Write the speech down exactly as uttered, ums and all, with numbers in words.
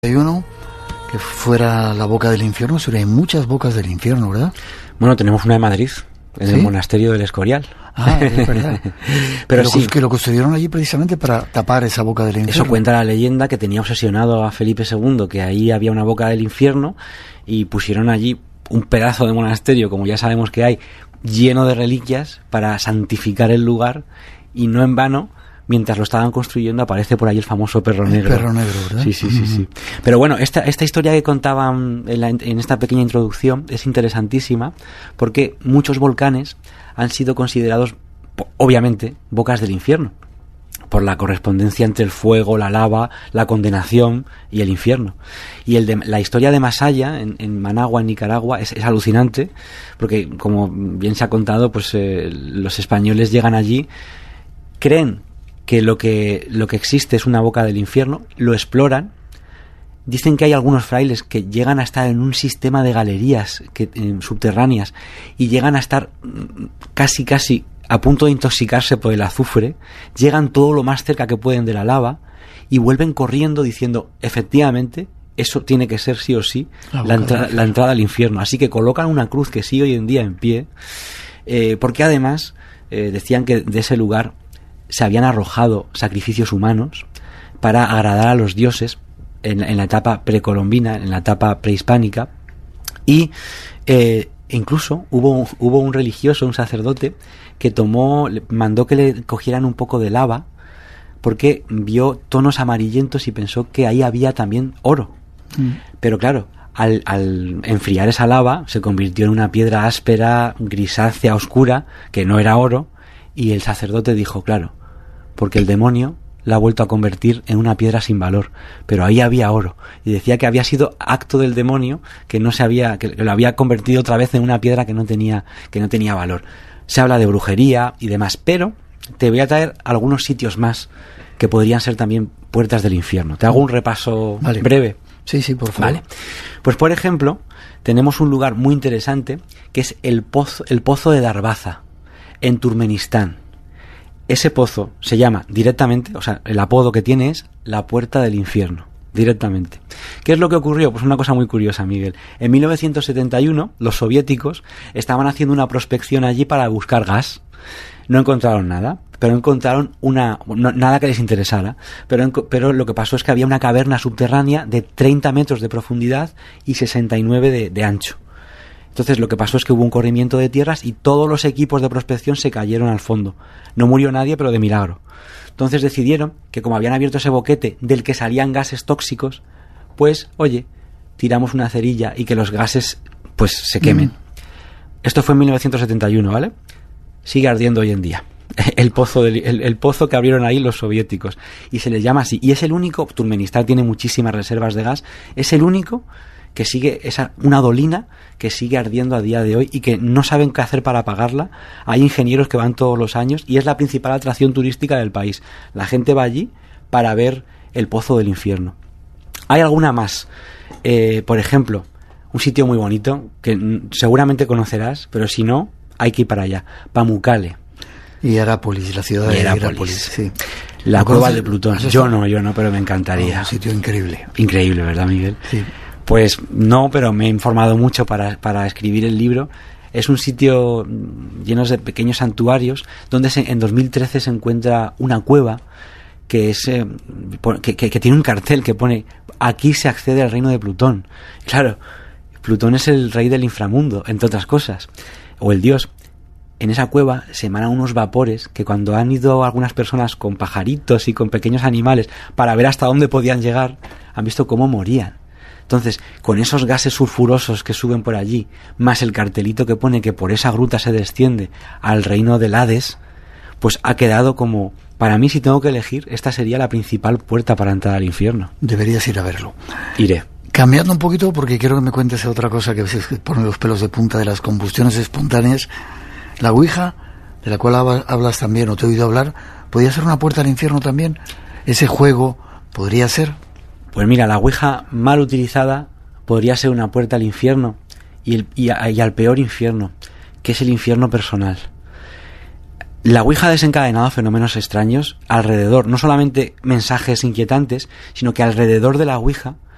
Hay uno que fuera la boca del infierno, pero hay muchas bocas del infierno, ¿verdad? Bueno, tenemos una en Madrid, en ¿Sí? el monasterio del Escorial. Ah, es verdad. Pero que sí, lo, que lo construyeron allí precisamente para tapar esa boca del infierno. Eso cuenta la leyenda, que tenía obsesionado a Felipe segundo, que ahí había una boca del infierno, y pusieron allí un pedazo de monasterio, como ya sabemos que hay, lleno de reliquias para santificar el lugar, y no en vano. Mientras lo estaban construyendo aparece por ahí el famoso perro negro. El perro negro, ¿verdad? Sí, sí, sí, sí. Pero bueno, esta, esta historia que contaban en, la, en esta pequeña introducción es interesantísima porque muchos volcanes han sido considerados, obviamente, bocas del infierno, por la correspondencia entre el fuego, la lava, la condenación y el infierno. Y el de, la historia de Masaya, en, en Managua, en Nicaragua, es, es alucinante, porque como bien se ha contado, pues eh, los españoles llegan allí, creen que lo que lo que existe es una boca del infierno, lo exploran, dicen que hay algunos frailes que llegan a estar en un sistema de galerías que, eh, subterráneas y llegan a estar casi casi a punto de intoxicarse por el azufre, llegan todo lo más cerca que pueden de la lava y vuelven corriendo diciendo, efectivamente, eso tiene que ser sí o sí la, la, entra- la entrada al infierno. Así que colocan una cruz que sigue hoy en día en pie, eh, porque además eh, decían que de ese lugar se habían arrojado sacrificios humanos para agradar a los dioses en, en la etapa precolombina, en la etapa prehispánica, y eh, incluso hubo, hubo un religioso, un sacerdote, que tomó, mandó que le cogieran un poco de lava porque vio tonos amarillentos y pensó que ahí había también oro. Mm. Pero claro, al, al enfriar esa lava se convirtió en una piedra áspera, grisácea, oscura, que no era oro, y el sacerdote dijo, claro, porque el demonio la ha vuelto a convertir en una piedra sin valor, pero ahí había oro, y decía que había sido acto del demonio, que no se había, que lo había convertido otra vez en una piedra que no tenía, que no tenía valor. Se habla de brujería y demás, pero te voy a traer algunos sitios más que podrían ser también puertas del infierno. Te hago un repaso vale. breve. Sí, sí, por favor. Vale. Pues por ejemplo, tenemos un lugar muy interesante que es el pozo, el pozo de Darbaza, en Turkmenistán. Ese pozo se llama directamente, o sea, el apodo que tiene es la puerta del infierno, directamente. ¿Qué es lo que ocurrió? Pues una cosa muy curiosa, Miguel. En mil novecientos setenta y uno, los soviéticos estaban haciendo una prospección allí para buscar gas. No encontraron nada, pero encontraron una no, nada que les interesara. Pero, en, pero lo que pasó es que había una caverna subterránea de treinta metros de profundidad y sesenta y nueve de, de ancho. Entonces lo que pasó es que hubo un corrimiento de tierras y todos los equipos de prospección se cayeron al fondo. No murió nadie, pero de milagro. Entonces decidieron que como habían abierto ese boquete del que salían gases tóxicos, pues, oye, tiramos una cerilla y que los gases, pues, se quemen. Mm. Esto fue en mil novecientos setenta y uno, ¿vale? Sigue ardiendo hoy en día. El pozo, del, el, el pozo que abrieron ahí los soviéticos. Y se les llama así. Y es el único, Turkmenistán tiene muchísimas reservas de gas, es el único que sigue, esa una dolina que sigue ardiendo a día de hoy y que no saben qué hacer para apagarla. Hay ingenieros que van todos los años y es la principal atracción turística del país. La gente va allí para ver el pozo del infierno. Hay alguna más. Eh, por ejemplo, un sitio muy bonito que seguramente conocerás, pero si no, hay que ir para allá. Pamukkale. Y Herápolis, la ciudad de Herápolis. Herápolis, sí. La cueva de Plutón. Yo no, yo no, pero me encantaría. Oh, un sitio increíble. Increíble, ¿verdad, Miguel? Sí. Pues no, pero me he informado mucho para, para escribir el libro. Es un sitio lleno de pequeños santuarios donde se, en dos mil trece se encuentra una cueva que, es, eh, que, que, que tiene un cartel que pone aquí se accede al reino de Plutón. Claro, Plutón es el rey del inframundo, entre otras cosas, o el dios. En esa cueva se emanan unos vapores que cuando han ido algunas personas con pajaritos y con pequeños animales para ver hasta dónde podían llegar, han visto cómo morían. Entonces, con esos gases sulfurosos que suben por allí, más el cartelito que pone que por esa gruta se desciende al reino del Hades, pues ha quedado como, para mí, si tengo que elegir, esta sería la principal puerta para entrar al infierno. Deberías ir a verlo. Iré. Cambiando un poquito, porque quiero que me cuentes otra cosa que a veces pone los pelos de punta de las combustiones espontáneas. La Ouija, de la cual hablas también, o te he oído hablar, ¿podría ser una puerta al infierno también? ¿Ese juego podría ser? Pues mira, la Ouija mal utilizada podría ser una puerta al infierno y, el, y, a, y al peor infierno, que es el infierno personal. La Ouija ha desencadenado fenómenos extraños alrededor, no solamente mensajes inquietantes, sino que alrededor de la Ouija